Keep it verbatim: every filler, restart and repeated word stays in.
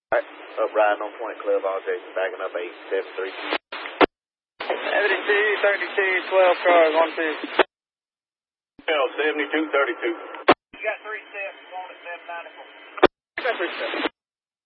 Alright, up riding on Point Club, all Jason, backing up eight seven three. seventy-two, thirty-two, twelve cars, one two. seventy-two, thirty-two. You got three steps, going at seven ninety-four. You got three steps.